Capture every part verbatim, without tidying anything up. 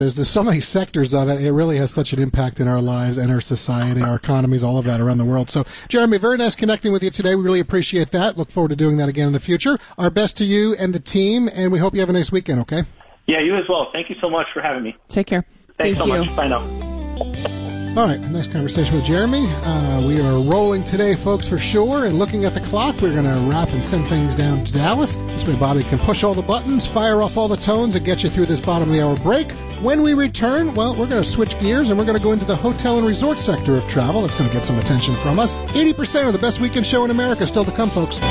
There's, there's so many sectors of it. It really has such an impact in our lives and our society, our economies, all of that around the world. So, Jeremy, very nice connecting with you today. We really appreciate that. Look forward to doing that again in the future. Our best to you and the team, and we hope you have a nice weekend, okay? Yeah, you as well. Thank you so much for having me. Take care. Thanks Thank so you. much. Bye now. All right, nice conversation with Jeremy. Uh, we are rolling today, folks, for sure. And looking at the clock, we're going to wrap and send things down to Dallas. This way Bobby can push all the buttons, fire off all the tones, and get you through this bottom of the hour break. When we return, well, we're going to switch gears, and we're going to go into the hotel and resort sector of travel. That's going to get some attention from us. eighty percent of the best weekend show in America still to come, folks.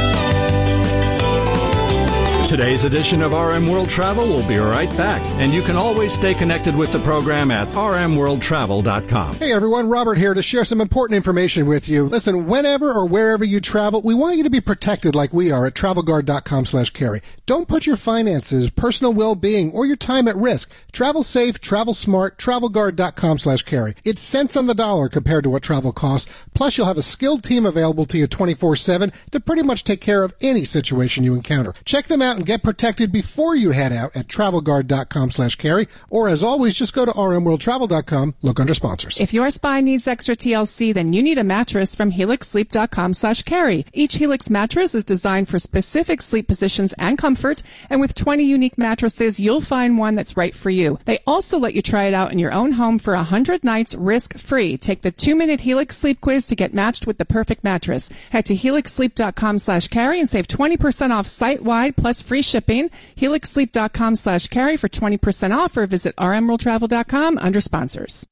Today's edition of R M World Travel will be right back, and you can always stay connected with the program at r m world travel dot com. Hey everyone, Robert here to share some important information with you. Listen, whenever or wherever you travel, we want you to be protected like we are at travel guard dot com slash carry. Don't put your finances, personal well-being, or your time at risk. Travel safe, travel smart, travel guard dot com slash carry. It's cents on the dollar compared to what travel costs. Plus, you'll have a skilled team available to you twenty-four seven to pretty much take care of any situation you encounter. Check them out and get protected before you head out at travel guard dot com slash carry, or as always, just go to r m world travel dot com, look under sponsors. If your spine needs extra T L C, then you need a mattress from helix sleep dot com slash carry. Each Helix mattress is designed for specific sleep positions and comfort, and with twenty unique mattresses, you'll find one that's right for you. They also let you try it out in your own home for one hundred nights risk-free. Take the two-minute Helix Sleep Quiz to get matched with the perfect mattress. Head to helix sleep dot com slash carry and save twenty percent off site-wide plus free shipping. helix sleep dot com slash carry for twenty percent off, or visit r m world travel dot com under sponsors.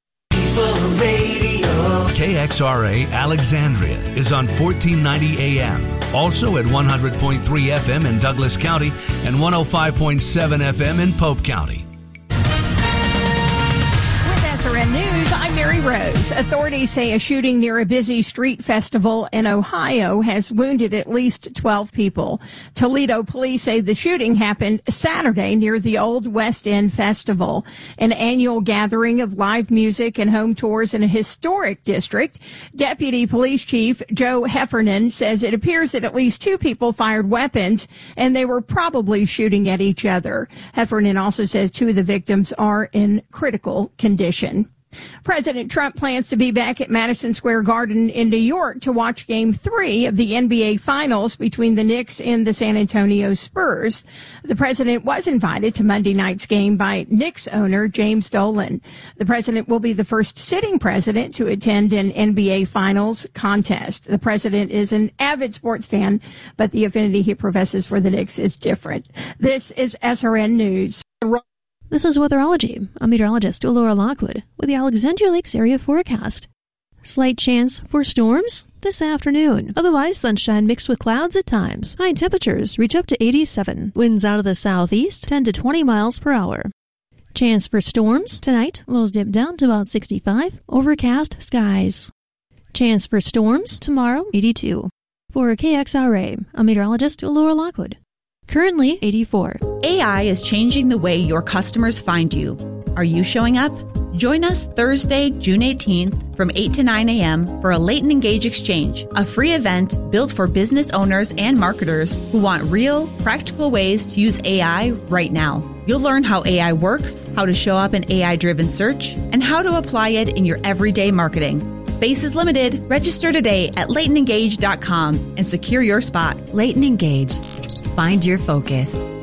K X R A Alexandria is on fourteen ninety A M. Also at one hundred point three F M in Douglas County and one oh five point seven F M in Pope County. S R N News, I'm Mary Rose. Authorities say a shooting near a busy street festival in Ohio has wounded at least twelve people. Toledo police say the shooting happened Saturday near the Old West End Festival, an annual gathering of live music and home tours in a historic district. Deputy Police Chief Joe Heffernan says it appears that at least two people fired weapons and they were probably shooting at each other. Heffernan also says two of the victims are in critical condition. President Trump plans to be back at Madison Square Garden in New York to watch Game three of the N B A Finals between the Knicks and the San Antonio Spurs. The president was invited to Monday night's game by Knicks owner James Dolan. The president will be the first sitting president to attend an N B A Finals contest. The president is an avid sports fan, but the affinity he professes for the Knicks is different. This is S R N News. This is Weatherology. I'm meteorologist Laura Lockwood with the Alexandria Lakes area forecast. Slight chance for storms this afternoon. Otherwise, sunshine mixed with clouds at times. High temperatures reach up to eighty-seven. Winds out of the southeast, ten to twenty miles per hour. Chance for storms tonight. Lows dip down to about sixty-five. Overcast skies. Chance for storms tomorrow, eighty-two. For K X R A, I'm meteorologist Laura Lockwood. Currently eighty-four. A I is changing the way your customers find you. Are you showing up? Join us Thursday, June eighteenth from eight to nine A M for a Latent Engage Exchange, a free event built for business owners and marketers who want real, practical ways to use A I right now. You'll learn how A I works, how to show up in A I-driven search, and how to apply it in your everyday marketing. Space is limited. Register today at latent engage dot com and secure your spot. Latent Engage. Find your focus.